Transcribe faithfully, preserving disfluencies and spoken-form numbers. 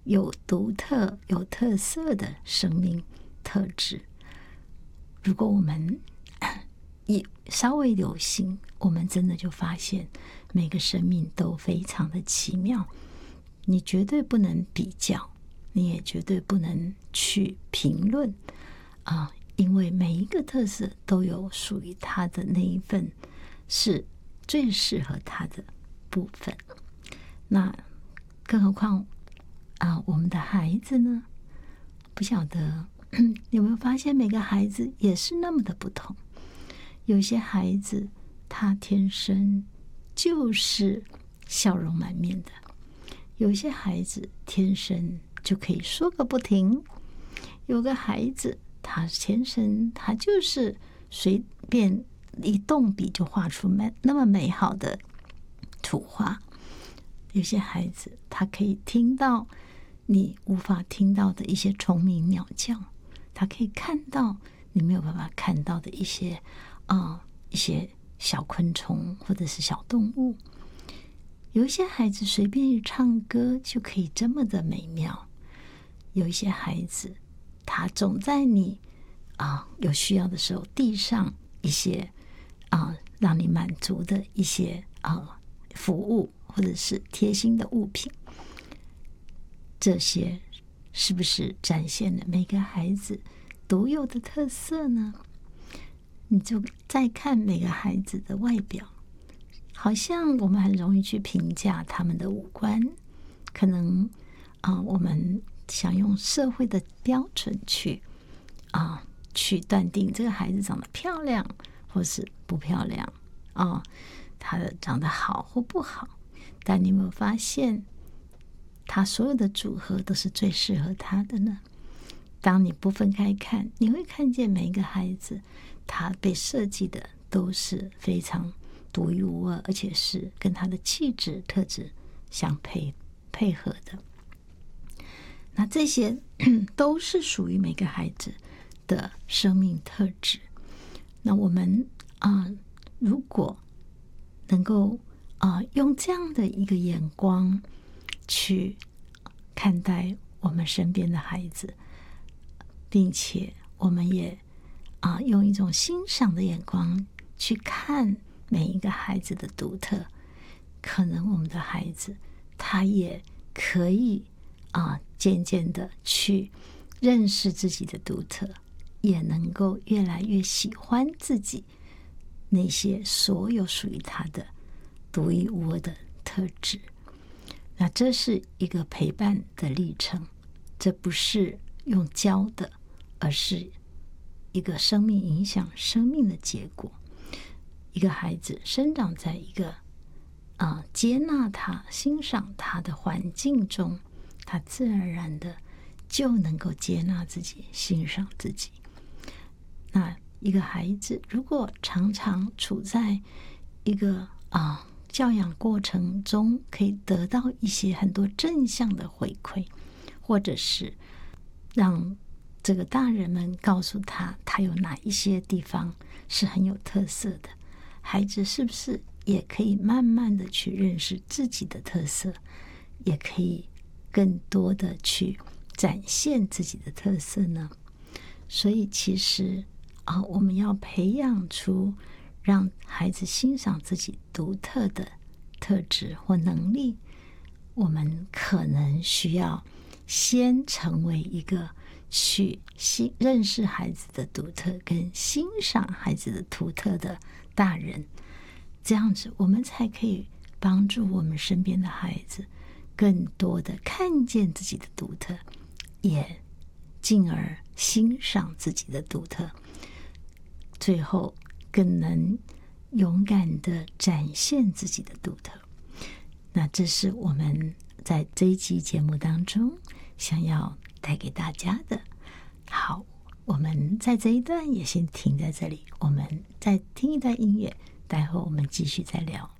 有独特、有特色的生命特质。如果我们也稍微留心，我们真的就发现每个生命都非常的奇妙。你绝对不能比较，你也绝对不能去评论啊，因为每一个特色都有属于它的那一份是最适合它的部分。那更何况啊，我们的孩子呢？不晓得有没有发现，每个孩子也是那么的不同。有些孩子他天生就是笑容满面的，有些孩子天生就可以说个不停，有个孩子他天生他就是随便一动笔就画出美那么美好的图画。有些孩子他可以听到你无法听到的一些虫鸣鸟叫，他可以看到你没有办法看到的一些啊、呃、一些小昆虫或者是小动物。有一些孩子随便一唱歌就可以这么的美妙，有一些孩子他总在你啊、呃、有需要的时候递上一些啊、呃、让你满足的一些啊、呃、服务或者是贴心的物品。这些是不是展现了每个孩子独有的特色呢？你就再看每个孩子的外表，好像我们很容易去评价他们的五官，可能啊、呃，我们想用社会的标准去啊、呃、去断定这个孩子长得漂亮或是不漂亮啊、呃，他的长得好或不好。但你有没有发现，他所有的组合都是最适合他的呢？当你不分开看，你会看见每一个孩子他被设计的都是非常独一无二，而且是跟他的气质特质相配配合的。那这些都是属于每个孩子的生命特质。那我们啊、呃，如果能够啊、呃，用这样的一个眼光去看待我们身边的孩子，并且我们也啊、呃，用一种欣赏的眼光去看每一个孩子的独特，可能我们的孩子他也可以啊、呃，渐渐的去认识自己的独特，也能够越来越喜欢自己那些所有属于他的独一无二的特质。那这是一个陪伴的历程，这不是用教的，而是一个生命影响生命的结果。一个孩子生长在一个啊、呃、接纳他、欣赏他的环境中，他自然而然的就能够接纳自己、欣赏自己。那一个孩子如果常常处在一个啊、呃教养过程中，可以得到一些很多正向的回馈，或者是让这个大人们告诉他他有哪一些地方是很有特色的，孩子是不是也可以慢慢的去认识自己的特色，也可以更多的去展现自己的特色呢？所以其实啊，我们要培养出让孩子欣赏自己独特的特质或能力，我们可能需要先成为一个去认识孩子的独特跟欣赏孩子的独特的大人，这样子我们才可以帮助我们身边的孩子更多的看见自己的独特，也进而欣赏自己的独特，最后更能勇敢的展现自己的独特。那这是我们在这一期节目当中想要带给大家的。好，我们在这一段也先停在这里，我们再听一段音乐，待会我们继续再聊。